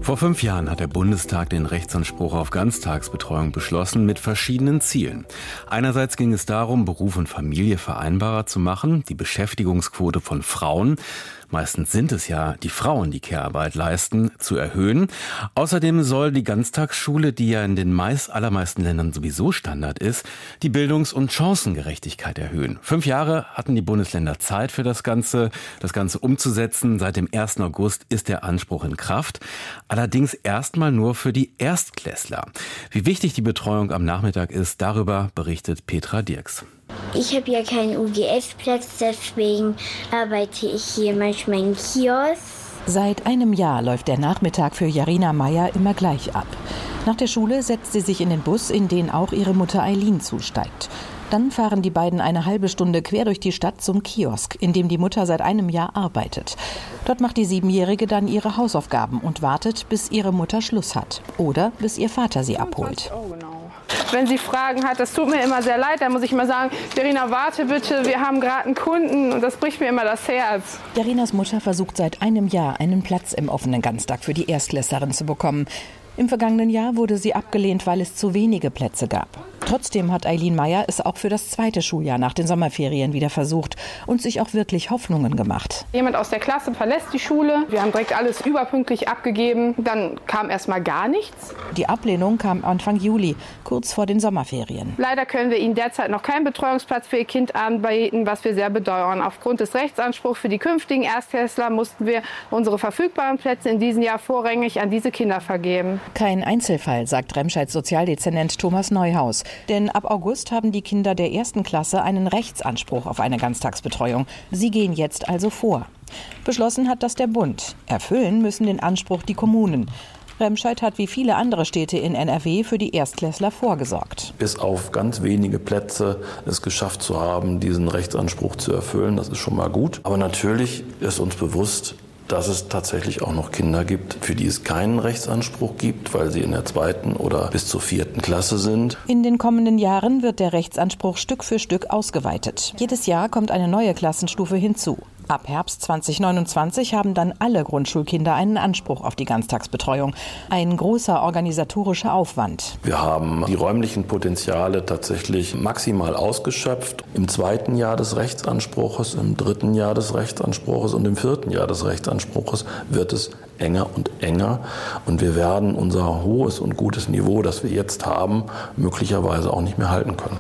Vor 5 Jahren hat der Bundestag den Rechtsanspruch auf Ganztagsbetreuung beschlossen mit verschiedenen Zielen. Einerseits ging es darum, Beruf und Familie vereinbarer zu machen, die Beschäftigungsquote von Frauen, meistens sind es ja die Frauen, die Care-Arbeit leisten, zu erhöhen. Außerdem soll die Ganztagsschule, die ja in den allermeisten Ländern sowieso Standard ist, die Bildungs- und Chancengerechtigkeit erhöhen. 5 Jahre hatten die Bundesländer Zeit für das Ganze umzusetzen. Seit dem 1. August ist der Anspruch in Kraft. Allerdings erstmal nur für die Erstklässler. Wie wichtig die Betreuung am Nachmittag ist, darüber berichtet Petra Dirks. Ich habe ja keinen UGS-Platz, deswegen arbeite ich hier manchmal im Kiosk. Seit einem Jahr läuft der Nachmittag für Jarina Meyer immer gleich ab. Nach der Schule setzt sie sich in den Bus, in den auch ihre Mutter Eileen zusteigt. Dann fahren die beiden eine halbe Stunde quer durch die Stadt zum Kiosk, in dem die Mutter seit einem Jahr arbeitet. Dort macht die 7-Jährige dann ihre Hausaufgaben und wartet, bis ihre Mutter Schluss hat. Oder bis ihr Vater sie abholt. Wenn sie Fragen hat, das tut mir immer sehr leid, dann muss ich immer sagen, Jarina, warte bitte, wir haben gerade einen Kunden, und das bricht mir immer das Herz. Jarinas Mutter versucht seit einem Jahr, einen Platz im offenen Ganztag für die Erstklässlerin zu bekommen. Im vergangenen Jahr wurde sie abgelehnt, weil es zu wenige Plätze gab. Trotzdem hat Eileen Meyer es auch für das 2. Schuljahr nach den Sommerferien wieder versucht und sich auch wirklich Hoffnungen gemacht. Jemand aus der Klasse verlässt die Schule, wir haben direkt alles überpünktlich abgegeben, dann kam erstmal gar nichts. Die Ablehnung kam Anfang Juli, kurz vor den Sommerferien. Leider können wir Ihnen derzeit noch keinen Betreuungsplatz für Ihr Kind anbieten, was wir sehr bedauern. Aufgrund des Rechtsanspruchs für die künftigen Erstklässler mussten wir unsere verfügbaren Plätze in diesem Jahr vorrangig an diese Kinder vergeben. Kein Einzelfall, sagt Remscheids Sozialdezernent Thomas Neuhaus. Denn ab August haben die Kinder der 1. Klasse einen Rechtsanspruch auf eine Ganztagsbetreuung. Sie gehen jetzt also vor. Beschlossen hat das der Bund. Erfüllen müssen den Anspruch die Kommunen. Remscheid hat wie viele andere Städte in NRW für die Erstklässler vorgesorgt. Bis auf ganz wenige Plätze es geschafft zu haben, diesen Rechtsanspruch zu erfüllen, das ist schon mal gut. Aber natürlich ist uns bewusst, dass es tatsächlich auch noch Kinder gibt, für die es keinen Rechtsanspruch gibt, weil sie in der 2. oder bis zur 4. Klasse sind. In den kommenden Jahren wird der Rechtsanspruch Stück für Stück ausgeweitet. Jedes Jahr kommt eine neue Klassenstufe hinzu. Ab Herbst 2029 haben dann alle Grundschulkinder einen Anspruch auf die Ganztagsbetreuung. Ein großer organisatorischer Aufwand. Wir haben die räumlichen Potenziale tatsächlich maximal ausgeschöpft. Im 2. Jahr des Rechtsanspruches, im 3. Jahr des Rechtsanspruches und im 4. Jahr des Rechtsanspruches wird es enger und enger. Und wir werden unser hohes und gutes Niveau, das wir jetzt haben, möglicherweise auch nicht mehr halten können.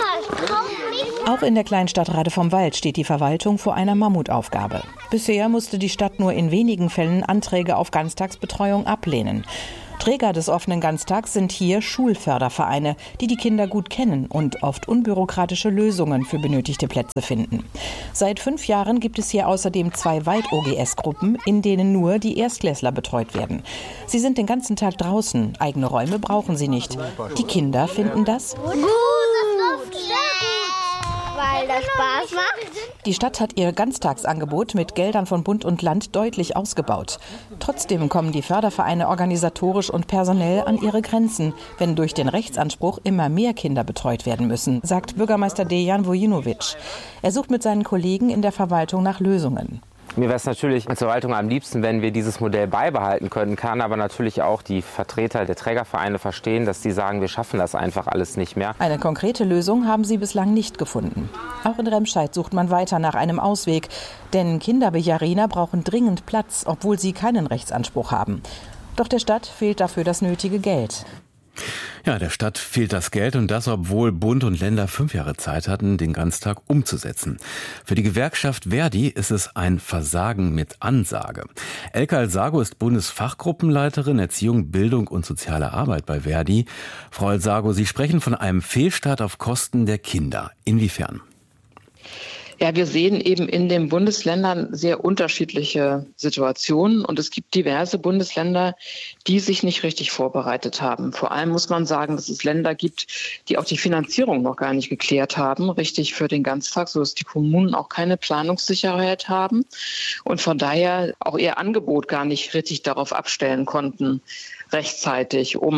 Auch in der Kleinstadt Rade vom Wald steht die Verwaltung vor einer Mammutaufgabe. Bisher musste die Stadt nur in wenigen Fällen Anträge auf Ganztagsbetreuung ablehnen. Träger des offenen Ganztags sind hier Schulfördervereine, die die Kinder gut kennen und oft unbürokratische Lösungen für benötigte Plätze finden. Seit 5 Jahren gibt es hier außerdem 2 Wald-OGS-Gruppen, in denen nur die Erstklässler betreut werden. Sie sind den ganzen Tag draußen, eigene Räume brauchen sie nicht. Die Kinder finden das gut. Weil das Spaß macht. Die Stadt hat ihr Ganztagsangebot mit Geldern von Bund und Land deutlich ausgebaut. Trotzdem kommen die Fördervereine organisatorisch und personell an ihre Grenzen, wenn durch den Rechtsanspruch immer mehr Kinder betreut werden müssen, sagt Bürgermeister Dejan Vujinovic. Er sucht mit seinen Kollegen in der Verwaltung nach Lösungen. Mir wäre es natürlich als Verwaltung am liebsten, wenn wir dieses Modell beibehalten können, kann aber natürlich auch die Vertreter der Trägervereine verstehen, dass die sagen, wir schaffen das einfach alles nicht mehr. Eine konkrete Lösung haben sie bislang nicht gefunden. Auch in Remscheid sucht man weiter nach einem Ausweg, denn Kinder wie Jarina brauchen dringend Platz, obwohl sie keinen Rechtsanspruch haben. Doch der Stadt fehlt dafür das nötige Geld. Ja, der Stadt fehlt das Geld und das, obwohl Bund und Länder 5 Jahre Zeit hatten, den Ganztag umzusetzen. Für die Gewerkschaft Verdi ist es ein Versagen mit Ansage. Elke Alsago ist Bundesfachgruppenleiterin Erziehung, Bildung und soziale Arbeit bei Verdi. Frau Alsago, Sie sprechen von einem Fehlstart auf Kosten der Kinder. Inwiefern? Ja, wir sehen eben in den Bundesländern sehr unterschiedliche Situationen und es gibt diverse Bundesländer, die sich nicht richtig vorbereitet haben. Vor allem muss man sagen, dass es Länder gibt, die auch die Finanzierung noch gar nicht geklärt haben, richtig für den Ganztag, sodass die Kommunen auch keine Planungssicherheit haben und von daher auch ihr Angebot gar nicht richtig darauf abstellen konnten, rechtzeitig, um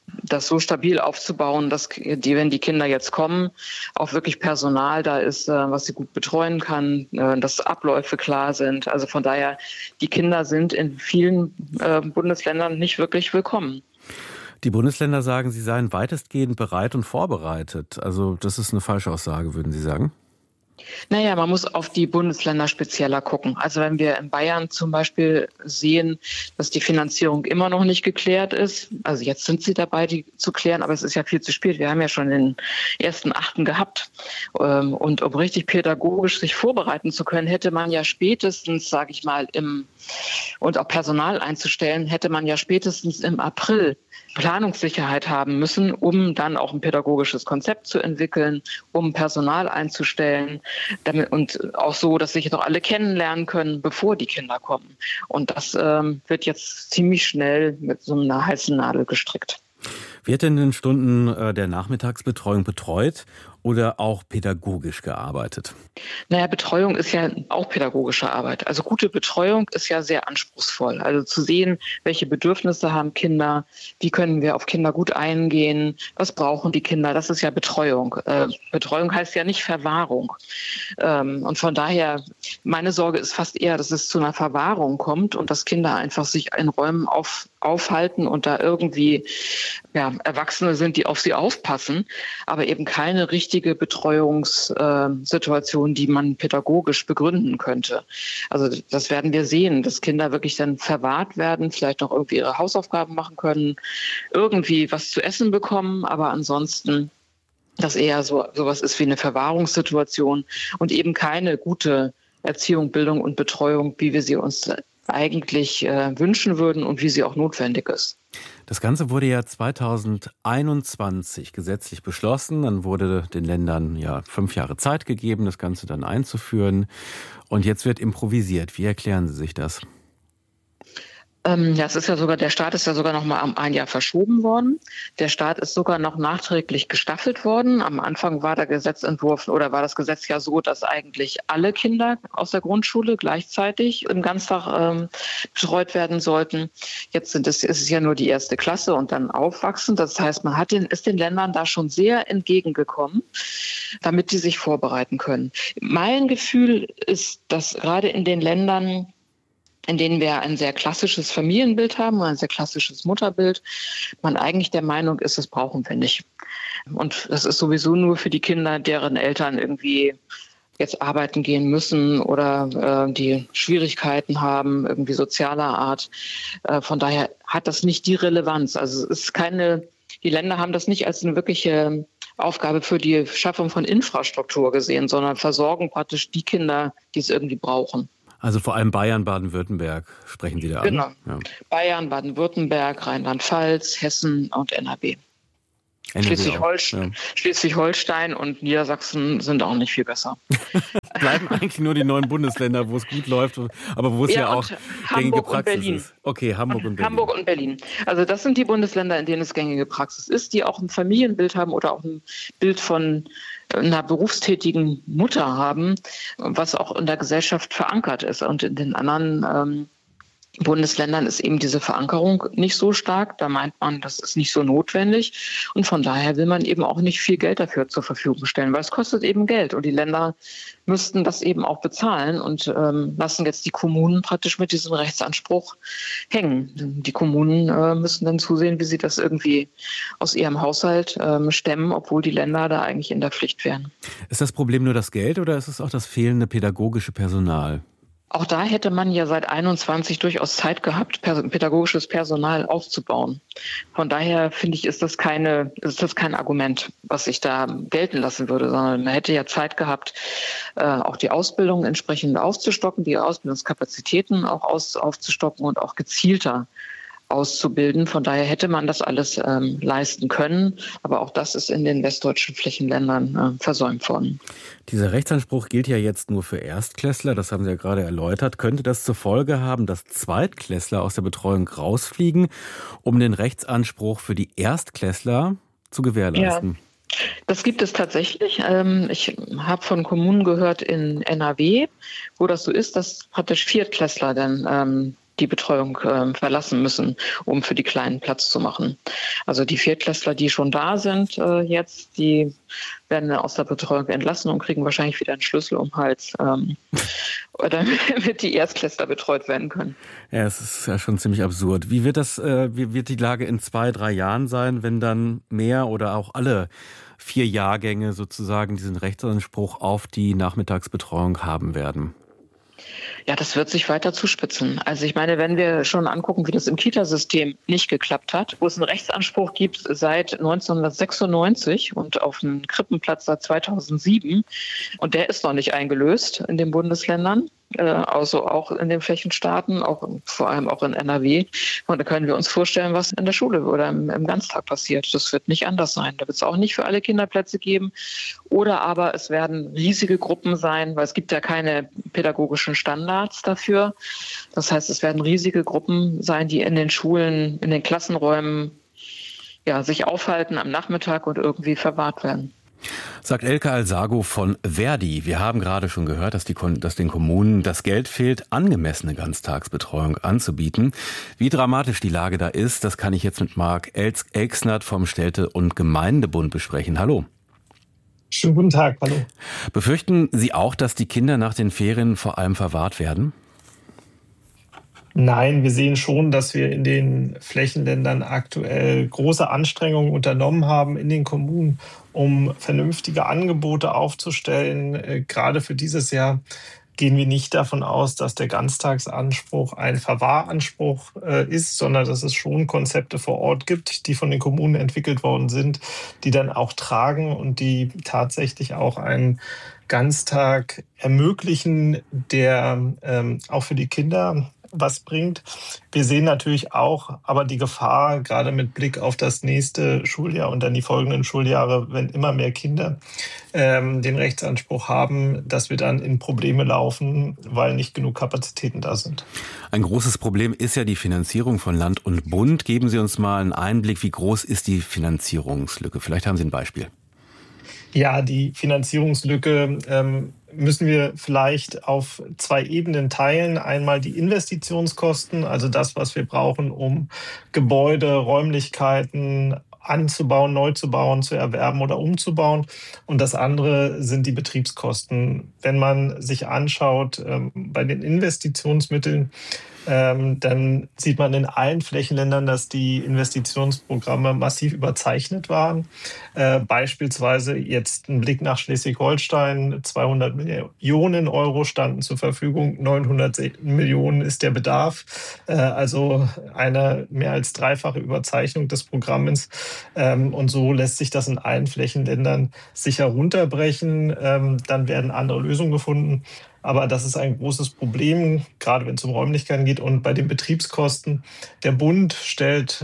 das so stabil aufzubauen, dass wenn die Kinder jetzt kommen, auch wirklich Personal da ist, was sie gut betreuen kann, dass Abläufe klar sind. Also von daher, die Kinder sind in vielen Bundesländern nicht wirklich willkommen. Die Bundesländer sagen, sie seien weitestgehend bereit und vorbereitet. Also das ist eine Falschaussage, würden Sie sagen? Naja, man muss auf die Bundesländer spezieller gucken. Also wenn wir in Bayern zum Beispiel sehen, dass die Finanzierung immer noch nicht geklärt ist, also jetzt sind sie dabei, die zu klären, aber es ist ja viel zu spät. Wir haben ja schon den 1.8. gehabt. Und um richtig pädagogisch sich vorbereiten zu können, hätte man ja spätestens, sage ich mal, und auch Personal einzustellen, hätte man ja spätestens im April Planungssicherheit haben müssen, um dann auch ein pädagogisches Konzept zu entwickeln, um Personal einzustellen und auch so, dass sich noch alle kennenlernen können, bevor die Kinder kommen. Und das wird jetzt ziemlich schnell mit so einer heißen Nadel gestrickt. Wird in den Stunden der Nachmittagsbetreuung betreut oder auch pädagogisch gearbeitet? Naja, Betreuung ist ja auch pädagogische Arbeit. Also gute Betreuung ist ja sehr anspruchsvoll. Also zu sehen, welche Bedürfnisse haben Kinder, wie können wir auf Kinder gut eingehen, was brauchen die Kinder, das ist ja Betreuung. Betreuung heißt ja nicht Verwahrung. Und von daher, meine Sorge ist fast eher, dass es zu einer Verwahrung kommt und dass Kinder einfach sich in Räumen aufhalten und da irgendwie Erwachsene sind, die auf sie aufpassen, aber eben keine richtige Betreuungssituation, die man pädagogisch begründen könnte. Also das werden wir sehen, dass Kinder wirklich dann verwahrt werden, vielleicht noch irgendwie ihre Hausaufgaben machen können, irgendwie was zu essen bekommen, aber ansonsten dass eher sowas ist wie eine Verwahrungssituation und eben keine gute Erziehung, Bildung und Betreuung, wie wir sie uns eigentlich wünschen würden und wie sie auch notwendig ist. Das Ganze wurde ja 2021 gesetzlich beschlossen. Dann wurde den Ländern 5 Jahre Zeit gegeben, das Ganze dann einzuführen. Und jetzt wird improvisiert. Wie erklären Sie sich das? Der Start ist ja sogar noch mal um ein Jahr verschoben worden. Der Start ist sogar noch nachträglich gestaffelt worden. Am Anfang war der Gesetzentwurf oder war das Gesetz ja so, dass eigentlich alle Kinder aus der Grundschule gleichzeitig im Ganztag betreut werden sollten. Jetzt ist es ja nur die 1. Klasse und dann aufwachsen. Das heißt, man ist den Ländern da schon sehr entgegengekommen, damit die sich vorbereiten können. Mein Gefühl ist, dass gerade in den Ländern, in denen wir ein sehr klassisches Familienbild haben, ein sehr klassisches Mutterbild, man eigentlich der Meinung ist, das brauchen wir nicht. Und das ist sowieso nur für die Kinder, deren Eltern irgendwie jetzt arbeiten gehen müssen oder die Schwierigkeiten haben, irgendwie sozialer Art. Von daher hat das nicht die Relevanz. Also es ist die Länder haben das nicht als eine wirkliche Aufgabe für die Schaffung von Infrastruktur gesehen, sondern versorgen praktisch die Kinder, die es irgendwie brauchen. Also vor allem Bayern, Baden-Württemberg sprechen Sie da an? Genau. Ja. Bayern, Baden-Württemberg, Rheinland-Pfalz, Hessen und NRW. Schleswig-Holstein und Niedersachsen sind auch nicht viel besser. Bleiben eigentlich nur die 9 Bundesländer, wo es gut läuft, aber wo es ja auch gängige Praxis ist. Okay, Hamburg und Berlin. Hamburg und Berlin. Also das sind die Bundesländer, in denen es gängige Praxis ist, die auch ein Familienbild haben oder auch ein Bild von einer berufstätigen Mutter haben, was auch in der Gesellschaft verankert ist. Und in den anderen Bundesländern ist eben diese Verankerung nicht so stark. Da meint man, das ist nicht so notwendig. Und von daher will man eben auch nicht viel Geld dafür zur Verfügung stellen, weil es kostet eben Geld. Und die Länder müssten das eben auch bezahlen und lassen jetzt die Kommunen praktisch mit diesem Rechtsanspruch hängen. Die Kommunen müssen dann zusehen, wie sie das irgendwie aus ihrem Haushalt stemmen, obwohl die Länder da eigentlich in der Pflicht wären. Ist das Problem nur das Geld oder ist es auch das fehlende pädagogische Personal? Auch da hätte man ja seit 21 durchaus Zeit gehabt, pädagogisches Personal aufzubauen. Von daher finde ich, ist das kein Argument, was ich da gelten lassen würde, sondern man hätte ja Zeit gehabt, auch die Ausbildung entsprechend aufzustocken, die Ausbildungskapazitäten auch aufzustocken und auch gezielter auszubilden. Von daher hätte man das alles leisten können. Aber auch das ist in den westdeutschen Flächenländern versäumt worden. Dieser Rechtsanspruch gilt ja jetzt nur für Erstklässler. Das haben Sie ja gerade erläutert. Könnte das zur Folge haben, dass Zweitklässler aus der Betreuung rausfliegen, um den Rechtsanspruch für die Erstklässler zu gewährleisten? Ja. Das gibt es tatsächlich. Ich habe von Kommunen gehört in NRW, wo das so ist, dass praktisch Viertklässler dann die Betreuung verlassen müssen, um für die Kleinen Platz zu machen. Also die Viertklässler, die schon da sind jetzt, die werden aus der Betreuung entlassen und kriegen wahrscheinlich wieder einen Schlüssel um den Hals, damit die Erstklässler betreut werden können. Ja, es ist ja schon ziemlich absurd. Wie wird die Lage in 2-3 Jahren sein, wenn dann mehr oder auch alle 4 Jahrgänge sozusagen diesen Rechtsanspruch auf die Nachmittagsbetreuung haben werden? Ja, das wird sich weiter zuspitzen. Also ich meine, wenn wir schon angucken, wie das im Kitasystem nicht geklappt hat, wo es einen Rechtsanspruch gibt seit 1996 und auf einen Krippenplatz seit 2007 und der ist noch nicht eingelöst in den Bundesländern, also auch in den Flächenstaaten, vor allem auch in NRW. Und da können wir uns vorstellen, was in der Schule oder im Ganztag passiert. Das wird nicht anders sein. Da wird es auch nicht für alle Kinder Plätze geben. Oder aber es werden riesige Gruppen sein, weil es gibt ja keine pädagogischen Standards dafür. Das heißt, es werden riesige Gruppen sein, die in den Schulen, in den Klassenräumen sich aufhalten am Nachmittag und irgendwie verwahrt werden. Sagt Elke Alsago von Verdi. Wir haben gerade schon gehört, dass den Kommunen das Geld fehlt, angemessene Ganztagsbetreuung anzubieten. Wie dramatisch die Lage da ist, das kann ich jetzt mit Marc Elksnert vom Städte- und Gemeindebund besprechen. Hallo. Schönen guten Tag, hallo. Befürchten Sie auch, dass die Kinder nach den Ferien vor allem verwahrt werden? Nein, wir sehen schon, dass wir in den Flächenländern aktuell große Anstrengungen unternommen haben in den Kommunen, um vernünftige Angebote aufzustellen. Gerade für dieses Jahr gehen wir nicht davon aus, dass der Ganztagsanspruch ein Verwahranspruch ist, sondern dass es schon Konzepte vor Ort gibt, die von den Kommunen entwickelt worden sind, die dann auch tragen und die tatsächlich auch einen Ganztag ermöglichen, der auch für die Kinder was bringt. Wir sehen natürlich auch aber die Gefahr, gerade mit Blick auf das nächste Schuljahr und dann die folgenden Schuljahre, wenn immer mehr Kinder den Rechtsanspruch haben, dass wir dann in Probleme laufen, weil nicht genug Kapazitäten da sind. Ein großes Problem ist ja die Finanzierung von Land und Bund. Geben Sie uns mal einen Einblick, wie groß ist die Finanzierungslücke? Vielleicht haben Sie ein Beispiel. Ja, die Finanzierungslücke müssen wir vielleicht auf 2 Ebenen teilen. Einmal die Investitionskosten, also das, was wir brauchen, um Gebäude, Räumlichkeiten anzubauen, neu zu bauen, zu erwerben oder umzubauen. Und das andere sind die Betriebskosten. Wenn man sich anschaut, bei den Investitionsmitteln, dann sieht man in allen Flächenländern, dass die Investitionsprogramme massiv überzeichnet waren. Beispielsweise jetzt ein Blick nach Schleswig-Holstein, 200 Millionen Euro standen zur Verfügung, 900 Millionen ist der Bedarf, also eine mehr als 3-fache Überzeichnung des Programms. Und so lässt sich das in allen Flächenländern sicher runterbrechen. Dann werden andere Lösungen gefunden. Aber das ist ein großes Problem, gerade wenn es um Räumlichkeiten geht. Und bei den Betriebskosten, der Bund stellt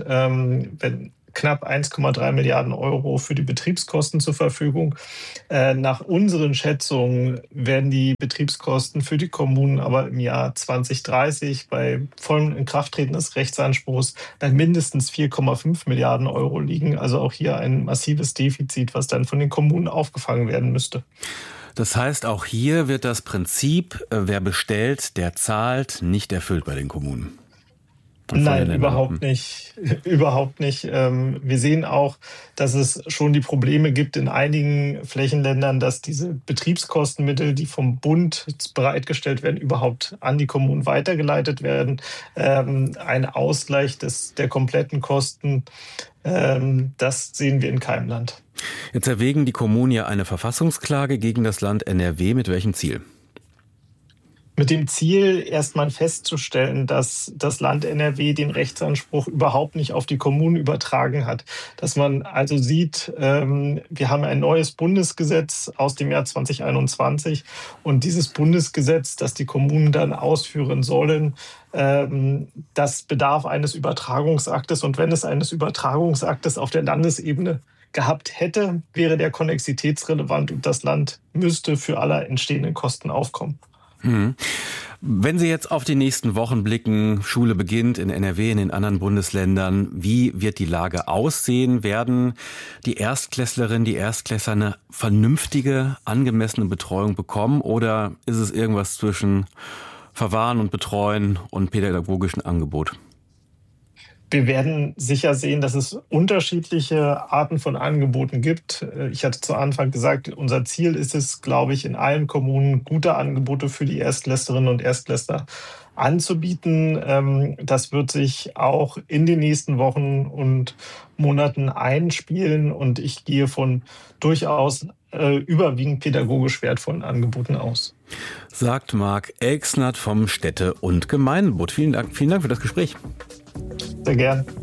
knapp 1,3 Milliarden Euro für die Betriebskosten zur Verfügung. Nach unseren Schätzungen werden die Betriebskosten für die Kommunen aber im Jahr 2030 bei vollem Inkrafttreten des Rechtsanspruchs bei mindestens 4,5 Milliarden Euro liegen. Also auch hier ein massives Defizit, was dann von den Kommunen aufgefangen werden müsste. Das heißt, auch hier wird das Prinzip, wer bestellt, der zahlt, nicht erfüllt bei den Kommunen. Nein, überhaupt nicht. Überhaupt nicht. Wir sehen auch, dass es schon die Probleme gibt in einigen Flächenländern, dass diese Betriebskostenmittel, die vom Bund bereitgestellt werden, überhaupt an die Kommunen weitergeleitet werden. Ein Ausgleich der kompletten Kosten, das sehen wir in keinem Land. Jetzt erwägen die Kommunen ja eine Verfassungsklage gegen das Land NRW. Mit welchem Ziel? Mit dem Ziel, erstmal festzustellen, dass das Land NRW den Rechtsanspruch überhaupt nicht auf die Kommunen übertragen hat. Dass man also sieht, wir haben ein neues Bundesgesetz aus dem Jahr 2021 und dieses Bundesgesetz, das die Kommunen dann ausführen sollen, das bedarf eines Übertragungsaktes. Und wenn es eines Übertragungsaktes auf der Landesebene gehabt hätte, wäre der konnexitätsrelevant und das Land müsste für alle entstehenden Kosten aufkommen. Wenn Sie jetzt auf die nächsten Wochen blicken, Schule beginnt in NRW, in den anderen Bundesländern, wie wird die Lage aussehen? Werden die Erstklässlerinnen, die Erstklässler eine vernünftige, angemessene Betreuung bekommen oder ist es irgendwas zwischen Verwahren und Betreuen und pädagogischen Angebot? Wir werden sicher sehen, dass es unterschiedliche Arten von Angeboten gibt. Ich hatte zu Anfang gesagt, unser Ziel ist es, glaube ich, in allen Kommunen gute Angebote für die Erstklässlerinnen und Erstklässler anzubieten. Das wird sich auch in den nächsten Wochen und Monaten einspielen und ich gehe von durchaus überwiegend pädagogisch wertvollen Angeboten aus. Sagt Marc Elksnert vom Städte- und Gemeinderat. Vielen Dank für das Gespräch. Sehr gern.